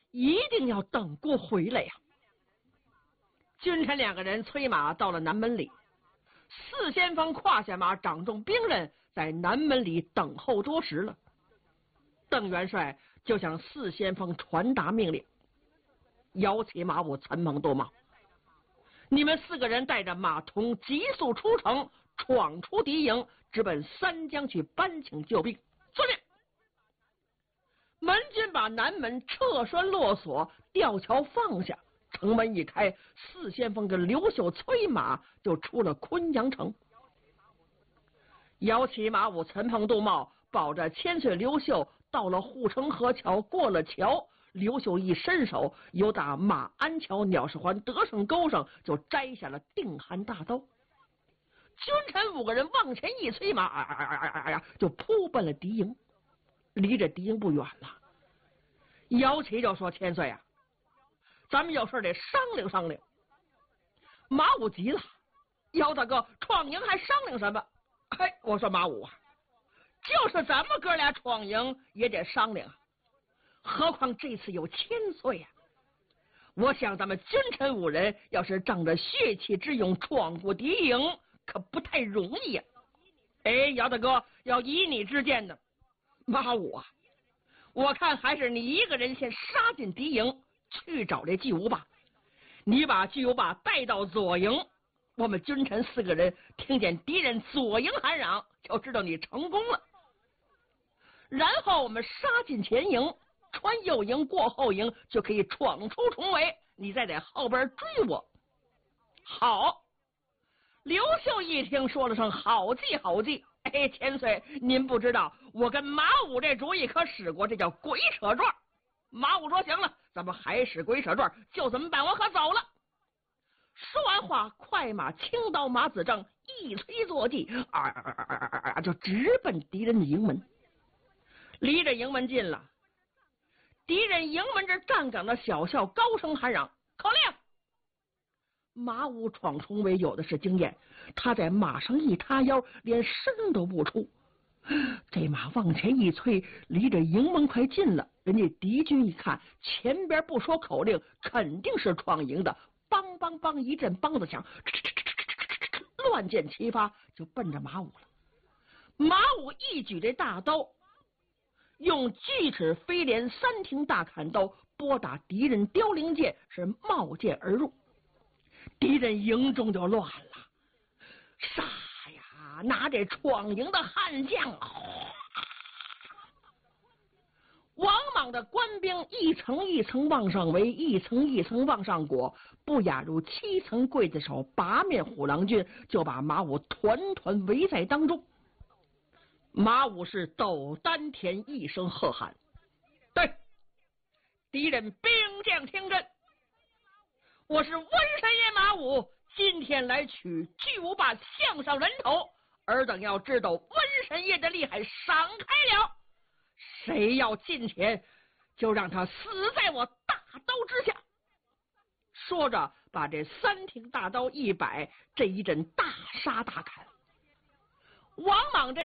一定要等过回来呀。君臣两个人催马到了南门里，四先锋跨下马，掌中兵刃，在南门里等候多时了。邓元帅就向四先锋传达命令：摇旗马武、岑彭、杜茂，你们4个人带着马童急速出城，闯出敌营，直奔三江去搬请救兵。遵命。门军把南门撤栓落锁，吊桥放下，城门一开，四先锋跟刘秀催马就出了昆阳城。摇旗马武、岑彭、杜茂保着千岁刘秀到了护城河桥，过了桥，刘秀一伸手，由打马鞍桥、鸟市环、德胜沟上就摘下了定寒大刀。君臣5个人往前一催马，就扑奔了敌营。离着敌营不远了，姚琦就说：“千岁啊，咱们有事得商量商量。”马武急了：“姚大哥，闯营还商量什么？”我说马武啊，就是咱们哥俩闯营也得商量啊，何况这次有千岁啊！我想咱们君臣5人要是仗着血气之勇闯过敌营，可不太容易呀。姚大哥，要以你之见呢？马武啊，我看还是你一个人先杀进敌营，去找这巨无霸。你把巨无霸带到左营，我们君臣4个人听见敌人左营喊嚷，就知道你成功了。然后我们杀进前营，穿右营过后营，就可以闯出重围，你再在后边追我。好。刘秀一听，说了声好计好计。千岁，您不知道，我跟马武这主意可使过，这叫鬼扯转。马武说：“行了，咱们还使鬼扯转，就这么办，我可走了。”说完话，快马轻刀马子正一催坐骑，就直奔敌人的营门。离着营门近了，敌人营门这站岗的小校高声喊嚷：“口令！”马武闯重围有的是经验，他在马上一塌腰，连声都不出。这马往前一催，离着营门快近了，人家敌军一看前边不说口令，肯定是闯营的，梆梆梆一阵梆子响，乱箭齐发，就奔着马武了。马武一举这大刀，用锯齿飞镰3挺大砍刀拨打敌人凋零箭，是冒箭而入。敌人营中就乱了，杀呀！拿这闯营的悍将，王莽的官兵一层一层往上围，一层一层往上裹，不亚如7层刽子手8面虎狼军，就把马武团团围在当中。马武是抖丹田，一声喝喊：“对，敌人兵将听阵！我是瘟神爷马武，今天来取巨无霸项上人头，尔等要知道瘟神爷的厉害，闪开了！谁要近前，就让他死在我大刀之下。”说着，把这3挺大刀一摆，这一阵大杀大砍。王莽这